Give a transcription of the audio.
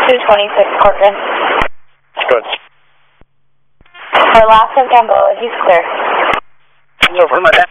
226 Corcoran. Good. For last of Gamboa, he's clear. Over my back.